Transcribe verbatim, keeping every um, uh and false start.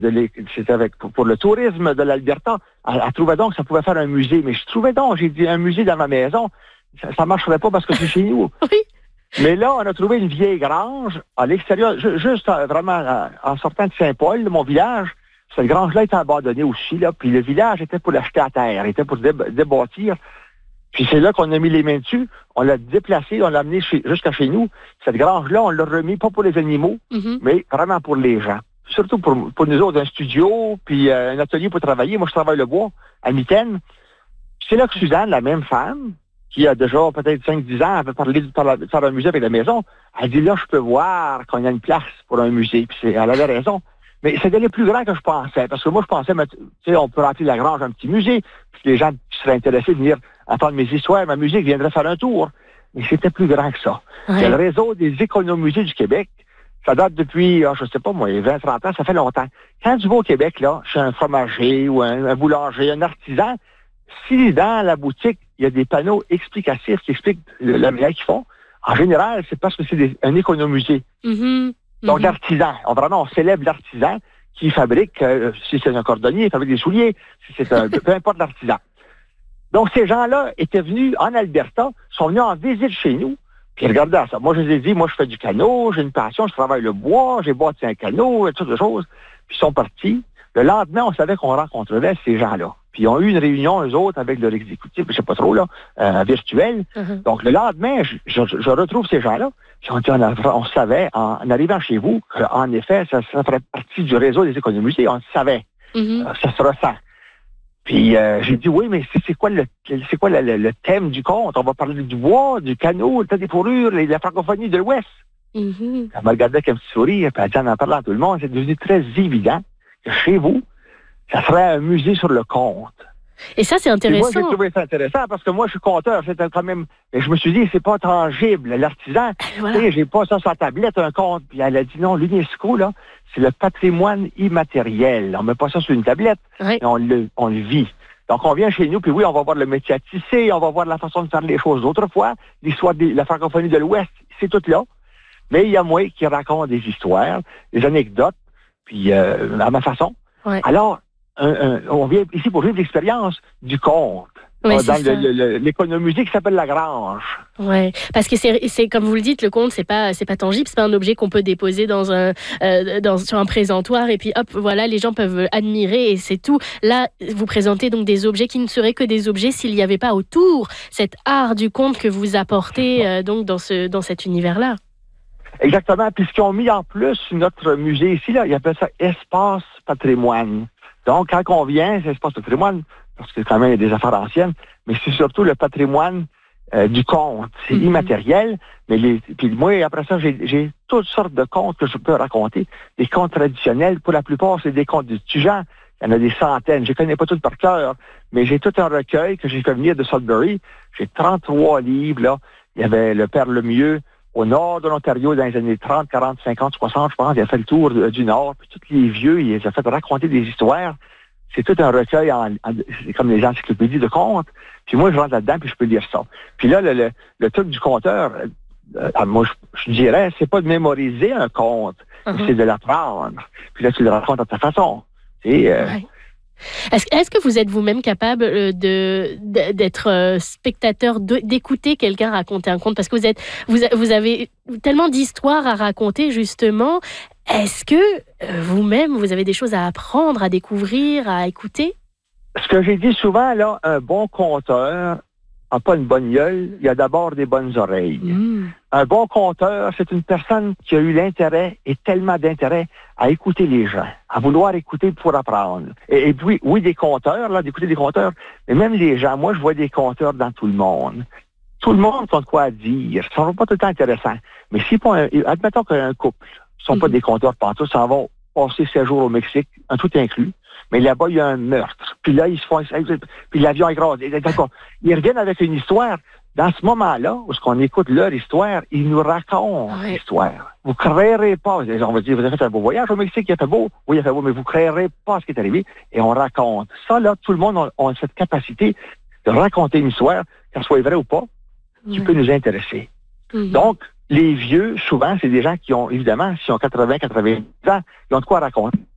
de l'é- c'était avec, pour, pour le tourisme de l'Alberta. Elle, elle trouvait donc que ça pouvait faire un musée. Mais je trouvais donc, j'ai dit, un musée dans ma maison, ça, ça marcherait pas parce que c'est chez nous. Oui. Mais là, on a trouvé une vieille grange à l'extérieur, ju- juste euh, vraiment euh, en sortant de Saint-Paul, de mon village. Cette grange-là était abandonnée aussi, là. Puis le village était pour l'acheter à terre, était pour dé- débâtir. Puis c'est là qu'on a mis les mains dessus. On l'a déplacé, on l'a amené chez- jusqu'à chez nous. Cette grange-là, on l'a remis pas pour les animaux, Mhm. mais vraiment pour les gens. Surtout pour, pour nous autres, un studio, puis euh, un atelier pour travailler. Moi, je travaille le bois à Mitaine. Puis c'est là que Suzanne, la même femme, qui a déjà peut-être cinq dix ans, avait parlé de faire de faire un musée avec la maison, elle dit là, je peux voir qu'on a une place pour un musée. Puis c'est- elle avait raison. Mais c'était le plus grand que je pensais. Parce que moi, je pensais, mais, tu sais, on peut remplir la grange un petit musée, puis les gens qui seraient intéressés de venir entendre mes histoires, ma musique, viendraient faire un tour. Mais c'était plus grand que ça. Ouais. C'est le réseau des économusées du Québec. Ça date depuis, ah, je sais pas moi, vingt trente ans, ça fait longtemps. Quand tu vas au Québec, là, chez un fromager ou un, un boulanger, un artisan, si dans la boutique, il y a des panneaux explicatifs qui expliquent le- la manière qu'ils font, en général, c'est parce que c'est des- un économusée. Mhm. Donc, Mhm. l'artisan. On, vraiment, on célèbre l'artisan qui fabrique, euh, si c'est un cordonnier, il fabrique des souliers, si c'est un, peu importe l'artisan. Donc, ces gens-là étaient venus en Alberta, sont venus en visite chez nous, puis regardaient ça. Moi, je les ai dit, moi, je fais du canot, j'ai une passion, je travaille le bois, j'ai bâti un canot, et toutes sortes de choses. Puis ils sont partis. Le lendemain, on savait qu'on rencontrerait ces gens-là. Puis ils ont eu une réunion, eux autres, avec leur exécutif, je sais pas trop, là, euh, virtuel. Mhm. Donc, le lendemain, je, je- je retrouve ces gens-là. Puis on, dit, on, a- on savait, en, en arrivant chez vous, qu'en effet, ça, ça ferait partie du réseau des économusées. On le savait. Mhm. Euh, ça se ressent. Puis euh, j'ai dit, oui, mais c'est, c'est quoi, le, c'est quoi le, le- le thème du conte? On va parler du bois, du canot, le tas des fourrures, les- la francophonie de l'Ouest. Mhm. Elle m'a regardé avec un petit sourire, puis elle dit, en en parlant à tout le monde, c'est devenu très évident que chez vous, ça serait un musée sur le conte. Et ça, c'est Puis moi, j'ai intéressant. trouvé ça intéressant parce que moi, je suis conteur. C'était quand même. Et je me suis dit, c'est pas tangible. L'artisan, Voilà. tu sais, j'ai pas ça sur la tablette, un compte. Puis elle a dit non, l'UNESCO, là, c'est le patrimoine immatériel. On met pas ça sur une tablette, Ouais. mais on le, on le vit. Donc, on vient chez nous, puis oui, on va voir le métier à tisser, on va voir la façon de faire les choses d'autrefois. L'histoire de la francophonie de l'Ouest, c'est tout là. Mais il y a moi qui raconte des histoires, des anecdotes, puis euh, à ma façon. Ouais. Alors, un- un- on vient ici pour vivre l'expérience du conte. Ouais, Euh, c'est dans ça. le- le- le- l'économusée qui s'appelle La Grange. Ouais, parce que c'est, c'est comme vous le dites, le conte c'est pas c'est pas tangible, c'est pas un objet qu'on peut déposer dans un euh, dans sur un présentoir et puis hop voilà les gens peuvent admirer et c'est tout. Là vous présentez donc des objets qui ne seraient que des objets s'il n'y avait pas autour cet art du conte que vous apportez euh, donc dans ce dans cet univers là. Exactement. Puis ce qu'ils ont mis en plus sur notre musée ici, là, ils appellent ça Espace Patrimoine. Donc, quand on vient, c'est Espace Patrimoine, parce que quand même, il y a des affaires anciennes, mais c'est surtout le patrimoine euh, du conte. C'est Mhm. immatériel, mais les, puis moi, après ça, j'ai, j'ai toutes sortes de contes que je peux raconter. Des contes traditionnels, pour la plupart, c'est des contes de Tujan. Il y en a des centaines. Je ne connais pas toutes par cœur, mais j'ai tout un recueil que j'ai fait venir de Sudbury. J'ai trente-trois livres, là. Il y avait le Père Lemieux au nord de l'Ontario dans les années trente, quarante, cinquante, soixante, je pense. Il a fait le tour de- du Nord. Puis tous les vieux, il les a fait raconter des histoires. C'est tout un recueil, en, en- c'est comme les encyclopédies de contes. Puis moi, je rentre là-dedans, puis je peux lire ça. Puis là, le, le, le truc du conteur, euh, euh, moi, je, je dirais, c'est pas de mémoriser un conte, mais Mhm. c'est de l'apprendre. Puis là, tu le racontes à ta façon. Et, euh, Ouais. Est-ce, est-ce que vous êtes vous-même capable euh, de, de- d'être euh, spectateur, de- d'écouter quelqu'un raconter un conte? Parce que vous, êtes, vous, vous avez tellement d'histoires à raconter, justement. Est-ce que euh, vous-même, vous avez des choses à apprendre, à découvrir, à écouter? Ce que j'ai dit souvent, là, un bon conteur n'a pas une bonne gueule, il a d'abord des bonnes oreilles. Mmh. Un bon conteur, c'est une personne qui a eu l'intérêt et tellement d'intérêt à écouter les gens, à vouloir écouter pour apprendre. Et, et puis, oui, des conteurs, là, d'écouter des conteurs, mais même les gens, moi, je vois des conteurs dans tout le monde. Tout le monde a de quoi dire. Ils ne sont pas tout le temps intéressants. Mais si pas un, admettons qu'un couple ne sont pas Mhm. des conteurs partout, s'en vont passer sept jours au Mexique, un tout inclus. Mais là-bas, il y a un meurtre. Puis là, ils se font... Puis l'avion est gros. D'accord. Ils reviennent avec une histoire. Dans ce moment-là, où ce qu'on écoute leur histoire, ils nous racontent Ouais. l'histoire. Vous ne créerez pas. On va dire, vous avez fait un beau voyage au Mexique, il a fait beau. Oui, il a fait beau, mais vous ne créerez pas ce qui est arrivé. Et on raconte. Ça, là, tout le monde a, a cette capacité de raconter une histoire, qu'elle soit vraie ou pas, qui Mmh. peut nous intéresser. Mmh. Donc, les vieux, souvent, c'est des gens qui ont, évidemment, s'ils ont quatre-vingts, quatre-vingt-dix ans, ils ont de quoi raconter.